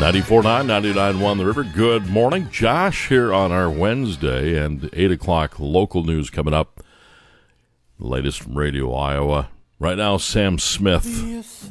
94.9, 99.1 The River. Good morning. Josh here on our Wednesday, and 8 o'clock local news coming up. The latest from Radio Iowa. Right now, Sam Smith